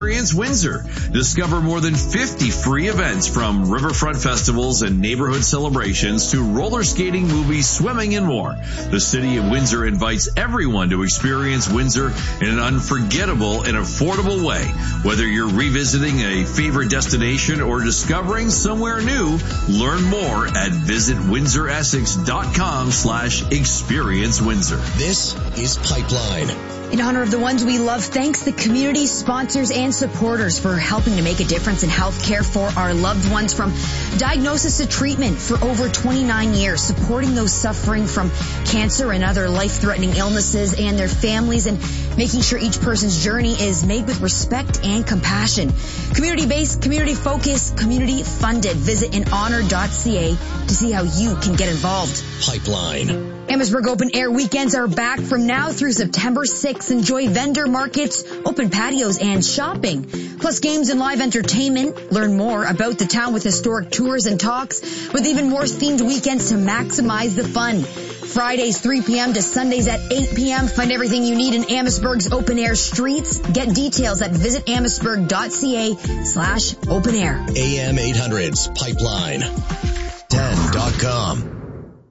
Experience Windsor. Discover more than 50 free events from riverfront festivals and neighborhood celebrations to roller skating, movies, swimming, and more. The City of Windsor invites everyone to experience Windsor in an unforgettable and affordable way. Whether you're revisiting a favorite destination or discovering somewhere new, learn more at visitwindsoressex.com/experience Windsor. This is Pipeline. In honor of the ones we love, thanks the community, sponsors, and supporters for helping to make a difference in healthcare for our loved ones, from diagnosis to treatment for over 29 years, supporting those suffering from cancer and other life-threatening illnesses and their families, and making sure each person's journey is made with respect and compassion. Community-based, community-focused, community-funded. Visit inhonor.ca to see how you can get involved. Pipeline. Amherstburg Open Air weekends are back from now through September 6th. Enjoy vendor markets, open patios, and shopping, plus games and live entertainment. Learn more about the town with historic tours and talks, with even more themed weekends to maximize the fun. Fridays 3 p.m. to Sundays at 8 p.m. Find everything you need in Amherstburg's open air streets. Get details at visitamherstburg.ca/open air. AM 800's Pipeline. 10.com.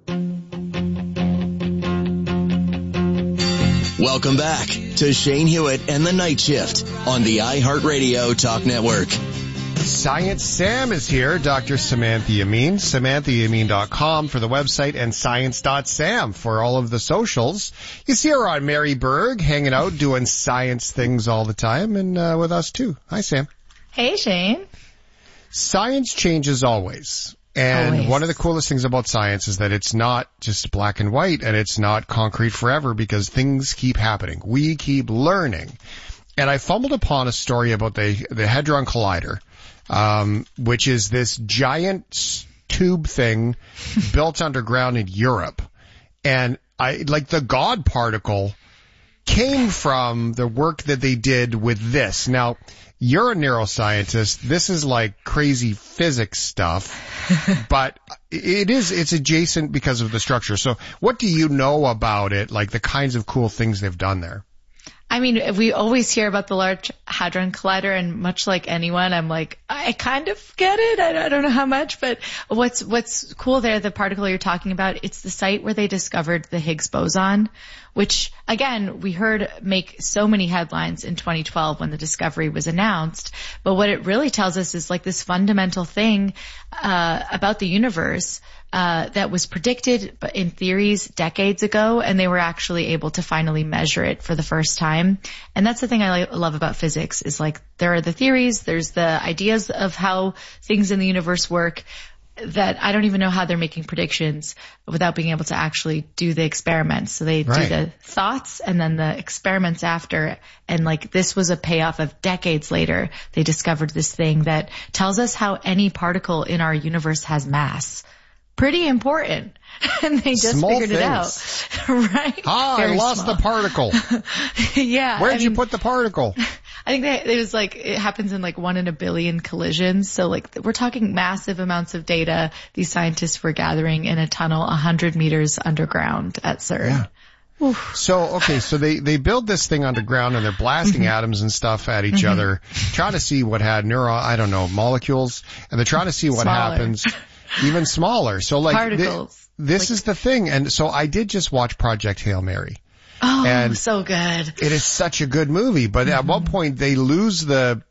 Welcome back to Shane Hewitt and the Night Shift on the iHeartRadio Talk Network. Science Sam is here, Dr. Samantha Yamin, SamanthaYamin.com for the website, and science.sam for all of the socials. You see her on Mary Berg, hanging out, doing science things all the time, and with us too. Hi, Sam. Hey, Shane. Science changes always. And one of the coolest things about science is that it's not just black and white, and it's not concrete forever, because things keep happening. We keep learning. And I fumbled upon a story about the Hadron Collider, which is this giant tube thing built underground in Europe. And the God particle came from the work that they did with this. Now, you're a neuroscientist. This is like crazy physics stuff, but it's adjacent because of the structure. So what do you know about it, like the kinds of cool things they've done there? I mean, we always hear about the Large Hadron Collider, and much like anyone, I'm like, I kind of get it. I don't know how much, but what's cool there, the particle you're talking about, it's the site where they discovered the Higgs boson, which, again, we heard make so many headlines in 2012 when the discovery was announced. But what it really tells us is like this fundamental thing about the universe that was predicted in theories decades ago, and they were actually able to finally measure it for the first time. And that's the thing I love about physics, is like there are the theories, there's the ideas of how things in the universe work, that I don't even know how they're making predictions without being able to actually do the experiments. So they do the thoughts and then the experiments after. And like this was a payoff of decades later. They discovered this thing that tells us how any particle in our universe has mass. Pretty important. And they just figured it out. Right? I lost the particle. Yeah. Where'd you put the particle? I think it was like, it happens in like 1 in a billion collisions. So like we're talking massive amounts of data these scientists were gathering in a tunnel 100 meters underground at CERN. Yeah. Oof. So they build this thing underground, and they're blasting atoms and stuff at each other, trying to see what had molecules, and they're trying to see what happens. Even smaller. So like particles. This is the thing. And so I did just watch Project Hail Mary. Oh, and so good. It is such a good movie. But at one point they lose the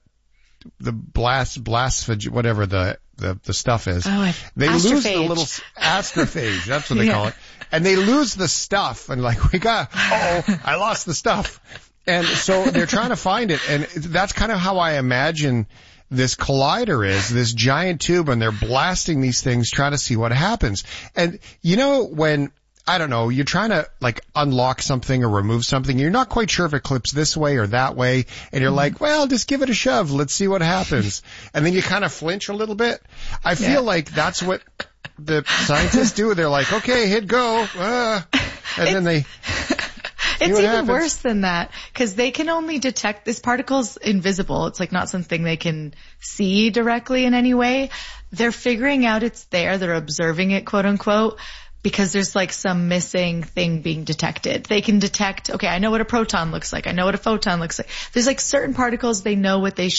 whatever the stuff is. They lose the little astrophage. That's what they call it. And they lose the stuff, and like I lost the stuff. And so they're trying to find it. And that's kind of how I imagine this collider is, this giant tube, and they're blasting these things, trying to see what happens. And you know, when, I don't know, you're trying to like unlock something or remove something, you're not quite sure if it clips this way or that way, and you're like, well, just give it a shove, let's see what happens. And then you kind of flinch a little bit. I feel like that's what the scientists do. They're like, okay, hit go, and then they... It's even worse than that, because they can only detect, this particle's invisible. It's like not something they can see directly in any way. They're figuring out it's there. They're observing it, quote unquote. because there's like some missing thing being detected. They can detect, okay, I know what a proton looks like. I know what a photon looks like. There's like certain particles, they know what they